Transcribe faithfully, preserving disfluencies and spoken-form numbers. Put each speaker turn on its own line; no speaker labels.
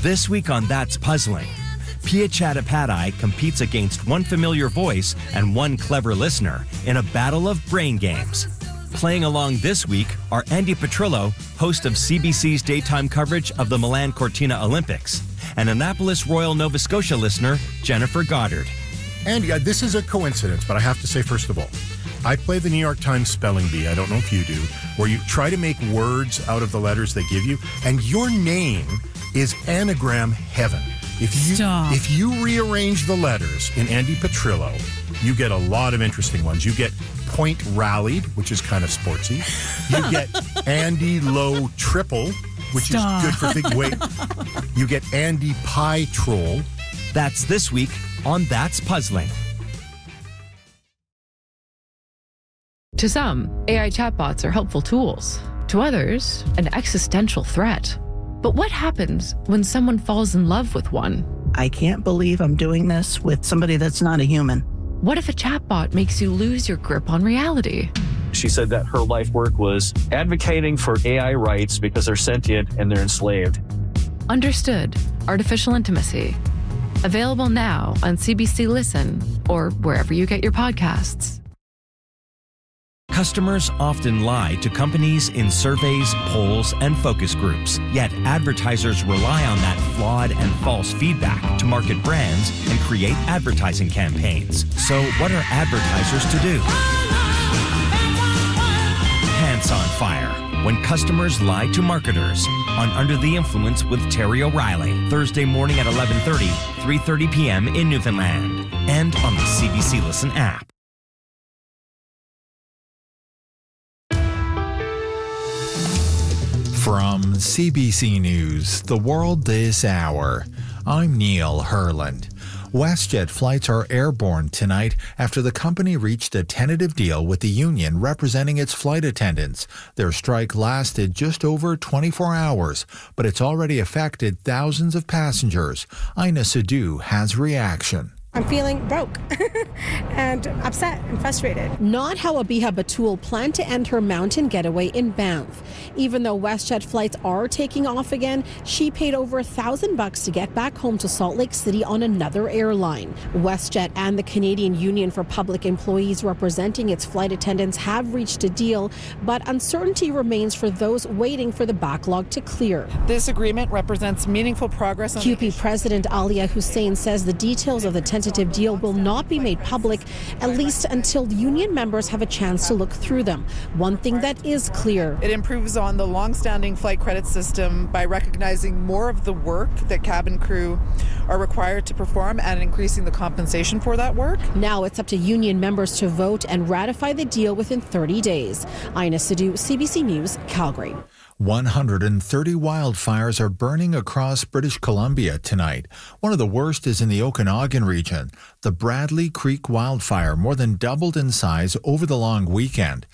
This week on That's Puzzling, Pia Chattopadhyay competes against one familiar voice and one clever listener in a battle of brain games. Playing along this week are Andy Petrillo, host of C B C's daytime coverage of the Milan Cortina Olympics, and Annapolis Royal Nova Scotia listener Jennifer Goddard.
Andy, uh, this is a coincidence, but I have to say, first of all, I play the New York Times spelling bee, I don't know if you do, where you try to make words out of the letters they give you, and your name is anagram heaven. If you
Stop.
if you rearrange the letters in Andy Petrillo, you get a lot of interesting ones. You get Point Rallied, which is kind of sportsy. You get Andy Low Triple, which
Stop.
is good for thinking. Wait, you get Andy Pie Troll.
That's this week on That's Puzzling.
To some, A I chatbots are helpful tools. To others, an existential threat. But what happens when someone falls in love with one?
I can't believe I'm doing this with somebody that's not a human.
What if a chatbot makes you lose your grip on reality?
She said that her life work was advocating for A I rights because they're sentient and they're enslaved.
Understood. Artificial Intimacy. Available now on C B C Listen or wherever you get your podcasts.
Customers often lie to companies in surveys, polls, and focus groups. Yet advertisers rely on that flawed and false feedback to market brands and create advertising campaigns. So what are advertisers to do? Pants on Fire, when customers lie to marketers, on Under the Influence with Terry O'Reilly, Thursday morning at eleven thirty, three thirty p.m. in Newfoundland, and on the C B C Listen app.
From C B C News, The World This Hour, I'm Neil Herland. WestJet flights are airborne tonight after the company reached a tentative deal with the union representing its flight attendants. Their strike lasted just over twenty-four hours, but it's already affected thousands of passengers. Ina Sidhu has reaction.
I'm feeling broke and upset and frustrated.
Not how Abiha Batul planned to end her mountain getaway in Banff. Even though WestJet flights are taking off again, she paid over a thousand bucks to get back home to Salt Lake City on another airline. WestJet and the Canadian Union for Public Employees representing its flight attendants have reached a deal, but uncertainty remains for those waiting for the backlog to clear.
This agreement represents meaningful progress on
Q P President Alia Hussein says the details of the tentative deal will not be made public, at least until union members have a chance to look through them. One thing that is clear.
It improves on the long-standing flight credit system by recognizing more of the work that cabin crew are required to perform and increasing the compensation for that work.
Now it's up to union members to vote and ratify the deal within thirty days. Ina Sidhu, C B C News, Calgary.
one hundred thirty wildfires are burning across British Columbia tonight. One of the worst is in the Okanagan region. The Bradley Creek wildfire more than doubled in size over the long weekend.